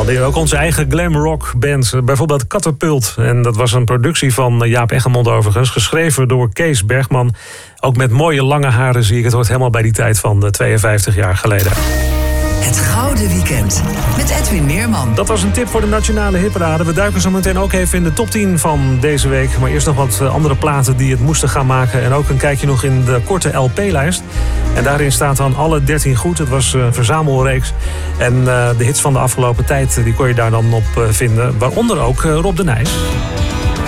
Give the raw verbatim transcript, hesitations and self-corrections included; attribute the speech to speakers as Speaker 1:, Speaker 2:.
Speaker 1: hadden ook onze eigen glam rock band. Bijvoorbeeld Catapult. En dat was een productie van Jaap Eggermond overigens. Geschreven door Kees Bergman. Ook met mooie lange haren zie ik. Het hoort helemaal bij die tijd van tweeënvijftig jaar geleden.
Speaker 2: Het Gouden Weekend met Edwin Meerman.
Speaker 1: Dat was een tip voor de Nationale Hitparade. We duiken zo meteen ook even in de top tien van deze week. Maar eerst nog wat andere platen die het moesten gaan maken. En ook een kijkje nog in de korte L P-lijst. En daarin staat dan alle dertien goed. Het was een verzamelreeks. En uh, de hits van de afgelopen tijd die kon je daar dan op uh, vinden. Waaronder ook uh, Rob de Nijs.